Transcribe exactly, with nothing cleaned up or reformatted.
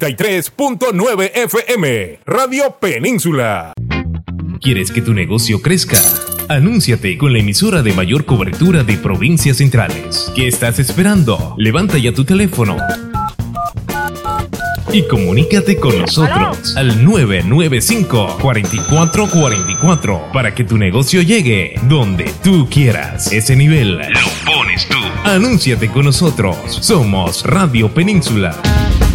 y tres punto nueve F M, Radio Península. ¿Quieres que tu negocio crezca? Anúnciate con la emisora de mayor cobertura de provincias centrales. ¿Qué estás esperando? Levanta ya tu teléfono y comunícate con nosotros al nueve nueve cinco, cuatro cuatro cuatro cuatro para que tu negocio llegue donde tú quieras. Ese nivel lo pones tú. Anúnciate con nosotros. Somos Radio Península.